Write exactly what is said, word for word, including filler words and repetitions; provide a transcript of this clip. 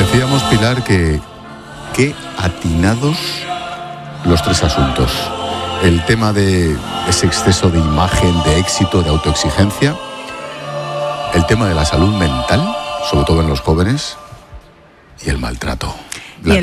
Decíamos, Pilar, que qué atinados los tres asuntos. El tema de ese exceso de imagen, de éxito, de autoexigencia. El tema de la salud mental, sobre todo en los jóvenes. Y el maltrato.